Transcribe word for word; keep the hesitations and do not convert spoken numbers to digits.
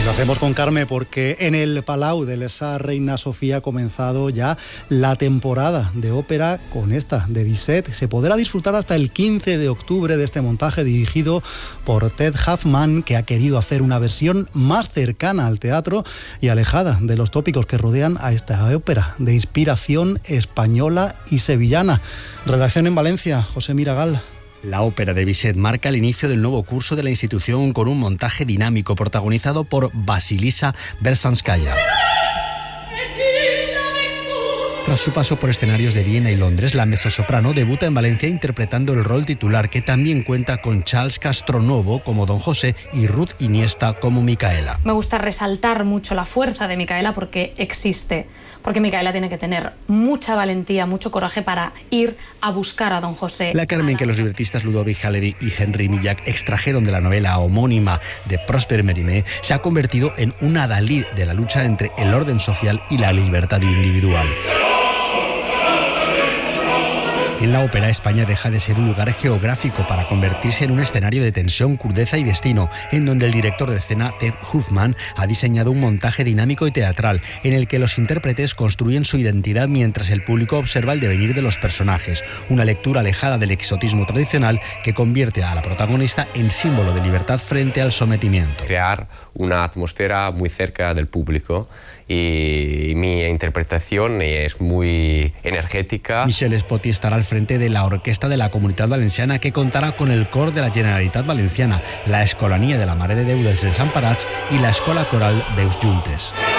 Y lo hacemos con Carme porque en el Palau de la Reina Sofía ha comenzado ya la temporada de ópera con esta de Bizet. Se podrá disfrutar hasta el quince de octubre de este montaje dirigido por Ted Huffman, que ha querido hacer una versión más cercana al teatro y alejada de los tópicos que rodean a esta ópera de inspiración española y sevillana. Redacción en Valencia, José Miragal. La ópera de Bizet marca el inicio del nuevo curso de la institución con un montaje dinámico protagonizado por Vasilisa Berzhanskaya. Tras su paso por escenarios de Viena y Londres, la mezzosoprano debuta en Valencia interpretando el rol titular, que también cuenta con Charles Castronovo como Don José y Ruth Iniesta como Micaela. Me gusta resaltar mucho la fuerza de Micaela porque existe, porque Micaela tiene que tener mucha valentía, mucho coraje para ir a buscar a Don José. La Carmen que los libretistas Ludovic Halevi y Henry Millac extrajeron de la novela homónima de Prosper Mérimée se ha convertido en un adalid de la lucha entre el orden social y la libertad individual. En la ópera, España deja de ser un lugar geográfico para convertirse en un escenario de tensión, crudeza y destino, en donde el director de escena, Ted Huffman, ha diseñado un montaje dinámico y teatral, en el que los intérpretes construyen su identidad mientras el público observa el devenir de los personajes. Una lectura alejada del exotismo tradicional que convierte a la protagonista en símbolo de libertad frente al sometimiento. Crear una atmósfera muy cerca del público, y mi interpretación es muy energética. Michel Spotti estará al frente de la Orquesta de la Comunitat Valenciana, que contará con el cor de la Generalitat Valenciana, la Escolanía de la Mare de Déu dels Desemparats y la Escola Coral Veus Juntes.